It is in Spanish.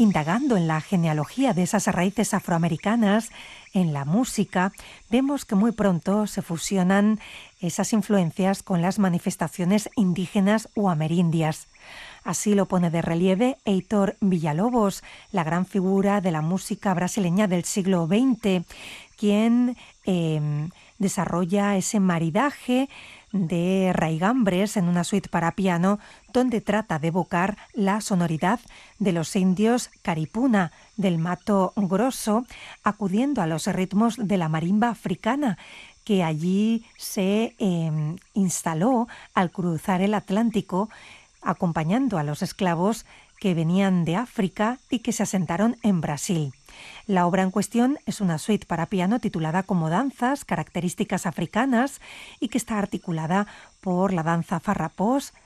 indagando en la genealogía de esas raíces afroamericanas, en la música, vemos que muy pronto se fusionan esas influencias con las manifestaciones indígenas o amerindias. Así lo pone de relieve Heitor Villalobos, la gran figura de la música brasileña del siglo XX, quien desarrolla ese maridaje de raigambres en una suite para piano donde trata de evocar la sonoridad de los indios Caripuna, del Mato Grosso, acudiendo a los ritmos de la marimba africana, que allí se instaló al cruzar el Atlántico, acompañando a los esclavos que venían de África y que se asentaron en Brasil. La obra en cuestión es una suite para piano titulada como Danzas, características africanas, y que está articulada por la danza farrapós,